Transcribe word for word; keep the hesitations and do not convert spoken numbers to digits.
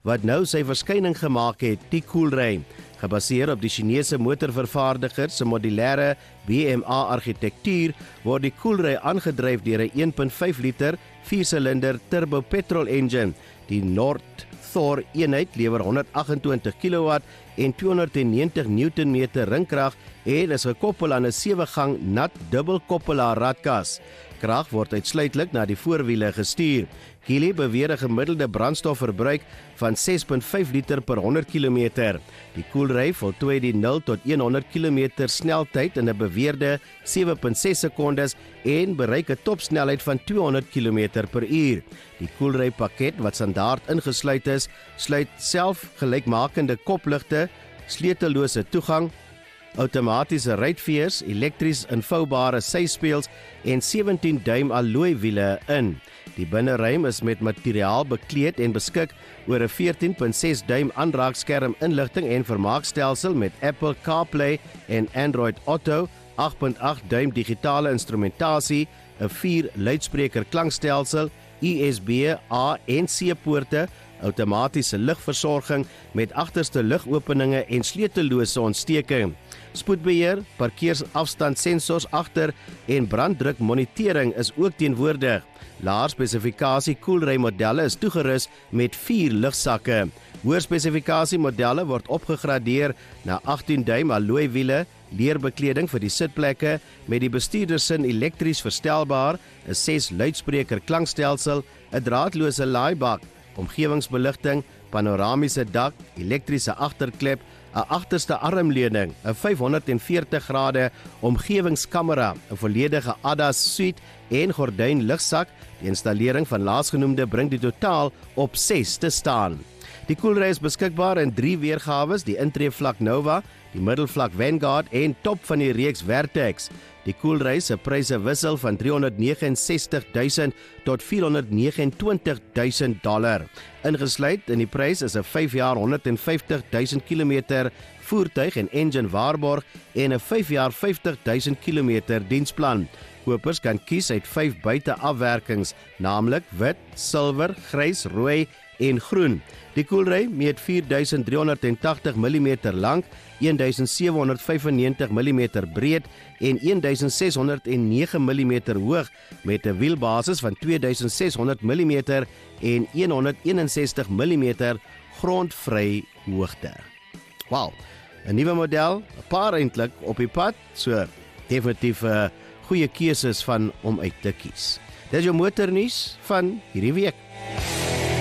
wat nou sy verskyning gemaak het, die Coolray. Gebaseer op die Chinese motorvervaardiger se modulêre B M A argitektuur word die Coolray aangedryf deur 'n een punt vyf liter vier-silinder turbo petrol engine. Die North Thor eenheid lewer honderd agt en twintig kilowatt en tweehonderdnegentig newtonmeter ringkrag en is gekoppel aan 'n sewe-gang nat dubbelkoppelaar radkas. Krag word uitsluitlik na die voorwiele gestuur. Geely beweer 'n gemiddelde brandstofverbruik van ses punt vyf liter per honderd kilometer. Die Coolray voltooi die nul tot honderd kilometer sneltyd in 'n beweerde sewe punt ses sekondes en bereik 'n topsnelheid van tweehonderd kilometer per uur. Die Coolray pakket wat standaard ingesluit is, sluit selfgelykmakende kopligte, sleutellose toegang, outomatiese ruitveers, elektries invoubare syspieëls en sewentien duim alloy wiele in. Die binneruim is met materiaal bekleed en beskik oor 'n veertien punt ses duim aanraakskerm inligting en vermaakstelsel met Apple CarPlay en Android Auto, agt punt agt duim digitale instrumentasie, 'n vier luidspreker klankstelsel, U S B A en C poorte, outomatiese ligversorging met agterste ligopeninge en sleutellose ontsteking. Spoedbeheer, parkeerafstandssensors agter en branddrukmonitering is ook teenwoordig. Laer spesifikasie Coolray modelle is toegerus met vier lugsakke. Hoër spesifikasie modelle word opgegradeer na agttien duim alloy wiele, leerbekleding vir die sitplekke met die bestuurdersin elektries verstelbaar, 'n ses luidspreker klankstelsel, 'n draadlose laaibak, omgewingsbeligting, panoramiese dak, elektriese agterklep, 'n agterste armleuning, 'n vyfhonderdveertig grade omgewingskamera, 'n volledige A D A S suite en gordyn ligsak. Die installering van laasgenoemde bring die totaal op ses te staan. Die Coolray is beskikbaar in drie weergawes, die intreevlak Nova, die middelvlak Vanguard en top van die reeks Vertex. Die Coolray se pryse wissel van driehonderdnegenensestig duisend tot vierhonderdnegenentwintig duisend dollar. Ingesluit in die prys is 'n vyf jaar honderdvyftig duisend kilometer voertuig en engine waarborg en 'n vyf jaar vyftig duisend kilometer diensplan. Kopers kan kies uit vyf buiteafwerkings, naamlik wit, silwer, grys, rooi en groen. Die Coolray meet vier duisend driehonderd tagtig millimeter lank, een duisend sewe honderd vyfennegentig millimeter breed en een duisend ses honderd nege millimeter hoog met 'n wielbasis van twee duisend ses honderd millimeter en honderd eenensestig millimeter grondvry hoogte. Wow, 'n nuwe model, 'n paar eintlik op die pad, so definitief 'n uh, goeie keuses van om uit te kies. Dis jou motornuus van hierdie week.